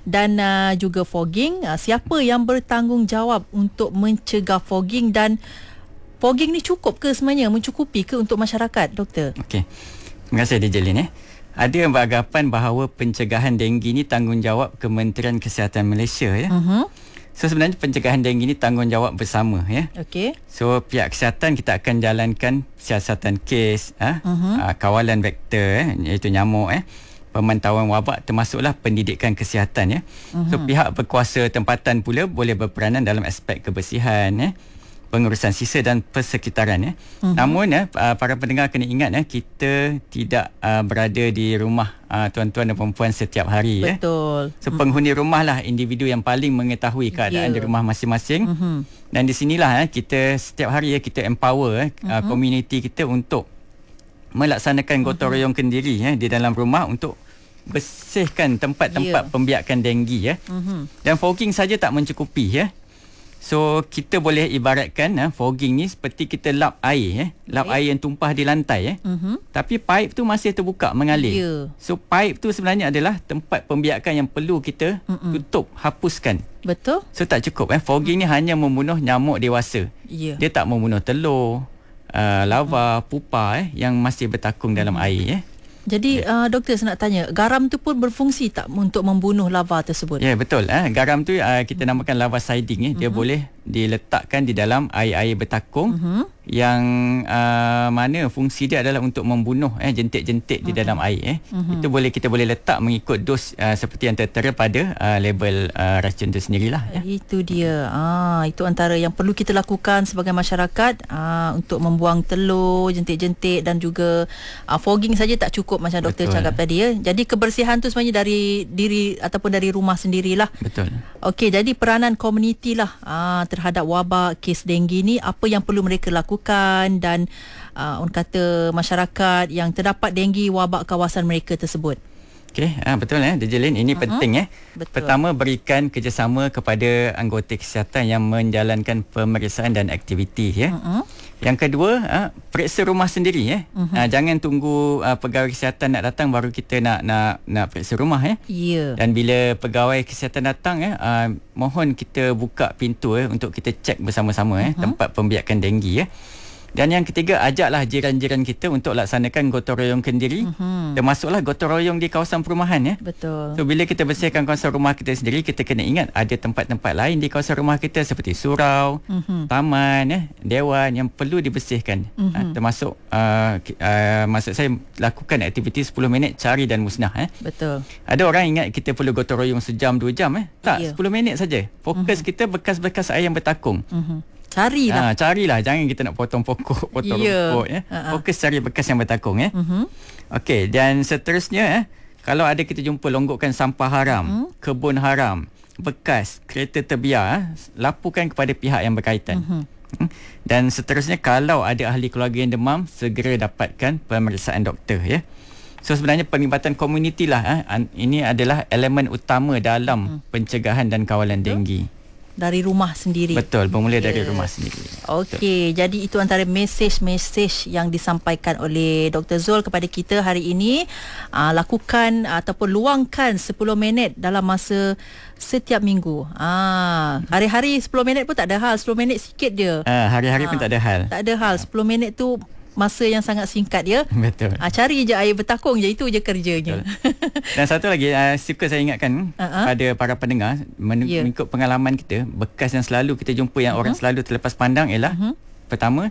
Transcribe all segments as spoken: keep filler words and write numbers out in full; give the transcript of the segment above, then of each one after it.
dan uh, juga fogging. Uh, siapa yang bertanggungjawab untuk mencegah fogging, dan fogging ni cukup ke sebenarnya, mencukupi ke untuk masyarakat, doktor? Okey. Terima kasih Dijelin. Eh. Ada yang beranggapan bahawa pencegahan denggi ni tanggungjawab Kementerian Kesihatan Malaysia. Ya. Uh-huh. So sebenarnya pencegahan denggi ni tanggungjawab bersama. Ya. Okey. So pihak kesihatan kita akan jalankan siasatan kes, eh, uh-huh. uh, kawalan vektor, eh, iaitu nyamuk, eh, pemantauan wabak, termasuklah pendidikan kesihatan. Ya. Uh-huh. So pihak berkuasa tempatan pula boleh berperanan dalam aspek kebersihan, eh, pengurusan sisa dan persekitaran. Ya. Uh-huh. Namun ya, para pendengar kena ingat, ya, kita tidak uh, berada di rumah uh, tuan-tuan dan perempuan setiap hari. Betul. Ya. So penghuni rumah lah individu yang paling mengetahui keadaan yeah. di rumah masing-masing. Uh-huh. Dan di sinilah, ya, kita setiap hari, ya, kita empower, ya, uh-huh. komuniti kita untuk melaksanakan gotong royong kendiri, ya, di dalam rumah untuk bersihkan tempat-tempat yeah. pembiakan denggi. Ya. Uh-huh. Dan fogging saja tak mencukupi. Ya. So kita boleh ibaratkan, ha, fogging ni seperti kita lap air, eh. lap okay. air yang tumpah di lantai, eh. uh-huh. tapi pipe tu masih terbuka mengalir. Yeah. So pipe tu sebenarnya adalah tempat pembiakan yang perlu kita uh-uh. tutup, hapuskan. Betul. So tak cukup, eh. fogging uh-huh. ni hanya membunuh nyamuk dewasa. Yeah. Dia tak membunuh telur, uh, lava, uh-huh. pupa, eh, yang masih bertakung uh-huh. dalam air. Eh. Jadi uh, doktor, saya nak tanya, garam tu pun berfungsi tak untuk membunuh lava tersebut? Ya, betul. Eh. Garam tu uh, kita namakan lava siding. Eh. Dia uh-huh. boleh diletakkan di dalam air-air bertakung uh-huh. yang uh, mana fungsi dia adalah untuk membunuh eh, jentik-jentik uh-huh. di dalam air. Eh. Uh-huh. Itu boleh kita boleh letak mengikut dos uh, seperti yang tertera pada uh, label uh, racun itu sendirilah. Ya. Itu dia. Ah, itu antara yang perlu kita lakukan sebagai masyarakat, ah, untuk membuang telur, jentik-jentik, dan juga ah, fogging saja tak cukup macam doktor Betul. cakap tadi. Ya. Jadi kebersihan tu sebenarnya dari diri ataupun dari rumah sendirilah. Betul. Okey, jadi peranan komuniti lah ah, terhadap wabak kes denggi ni, apa yang perlu mereka lakukan, dan uh, orang kata masyarakat yang terdapat denggi wabak kawasan mereka tersebut. Okey, ah, betul, eh, Dijelin. Ini uh-huh. penting. Eh. Betul. Pertama, berikan kerjasama kepada anggota kesihatan yang menjalankan pemeriksaan dan aktiviti. Ya. Uh-huh. Yang kedua, ah, periksa rumah sendiri. Ya. Uh-huh. Ah, jangan tunggu ah, pegawai kesihatan nak datang baru kita nak nak nak periksa rumah. Ya. Yeah. Dan bila pegawai kesihatan datang, ya, ah, mohon kita buka pintu, eh, untuk kita cek bersama-sama, uh-huh. eh, tempat pembiakan denggi. Ya. Dan yang ketiga, ajaklah jiran-jiran kita untuk laksanakan gotong royong kendiri. Uh-huh. Termasuklah gotong royong di kawasan perumahan. Ya. Betul. So bila kita bersihkan kawasan rumah kita sendiri, kita kena ingat ada tempat-tempat lain di kawasan rumah kita seperti surau, uh-huh. taman, ya, dewan yang perlu dibersihkan. Uh-huh. Ha, termasuk uh, uh, maksud saya lakukan aktiviti sepuluh minit cari dan musnah. Ya. Betul. Ada orang ingat kita perlu gotong royong sejam dua jam. Eh. Tak, yeah. sepuluh minit saja. Fokus uh-huh. kita bekas-bekas air yang bertakung. Uh-huh. Carilah. Ha, carilah. Jangan kita nak potong pokok, potong yeah. rumput. Ya. Uh-huh. Fokus cari bekas yang bertakung. Ya. Uh-huh. Okey, dan seterusnya, eh, kalau ada kita jumpa longgokan sampah haram, uh-huh. kebun haram, bekas, kereta terbiar, eh, laporkan kepada pihak yang berkaitan. Uh-huh. Dan seterusnya, kalau ada ahli keluarga yang demam, segera dapatkan pemeriksaan doktor. Ya. So sebenarnya penglibatan komuniti lah, eh, ini adalah elemen utama dalam uh-huh. pencegahan dan kawalan uh-huh. denggi. Dari rumah sendiri. Betul, bermula yeah. dari rumah sendiri. Okey, jadi itu antara mesej-mesej yang disampaikan oleh Doktor Zul kepada kita hari ini. Uh, lakukan uh, ataupun luangkan sepuluh minit dalam masa setiap minggu. Ah, hari-hari sepuluh minit pun tak ada hal, sepuluh minit sikit je. Uh, hari-hari uh, pun tak ada hal. Tak ada hal, sepuluh minit tu masa yang sangat singkat, ya. Betul. Ah, cari je air bertakung je, itu je kerjanya. Dan satu lagi, uh, suka saya ingatkan uh-huh. pada para pendengar, men- yeah. mengikut pengalaman kita, bekas yang selalu kita jumpa yang uh-huh. orang selalu terlepas pandang ialah uh-huh. pertama,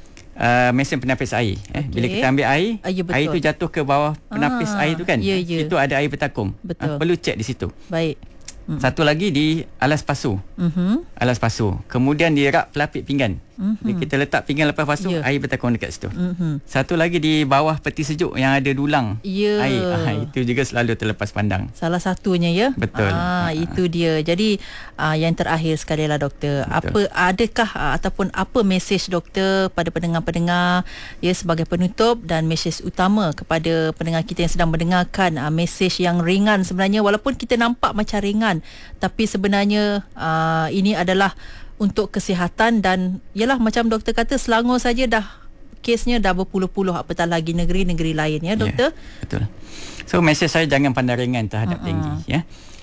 uh, mesin penapis air. Eh. Okay. Bila kita ambil air, uh, ya, air tu jatuh ke bawah penapis ah, air tu kan. Yeah, yeah. Itu ada air bertakung. Uh, perlu cek di situ. Baik. Mm. Satu lagi di alas pasu. Mm-hmm. Alas pasu. Kemudian di rak pelapik pinggan. Mm-hmm. Kita letak pinggan lepas pasu, yeah. air bertakung dekat situ. Mm-hmm. Satu lagi di bawah peti sejuk yang ada dulang yeah. air. Ah, itu juga selalu terlepas pandang. Salah satunya, ya. Betul. Ah, itu dia. Jadi ah, yang terakhir sekali lah, doktor. Betul. Apa adakah ah, ataupun apa mesej doktor pada pendengar-pendengar, ya, sebagai penutup, dan mesej utama kepada pendengar kita yang sedang mendengarkan, ah, mesej yang ringan sebenarnya, walaupun kita nampak macam ringan, tapi sebenarnya ah, ini adalah untuk kesihatan. Dan yalah, macam doktor kata, Selangor saja dah kesnya dah berpuluh-puluh, apatah lagi negeri-negeri lain, ya, doktor. Yeah, betul. So mesej saya, jangan pandang ringan terhadap uh-uh. denggi, ya.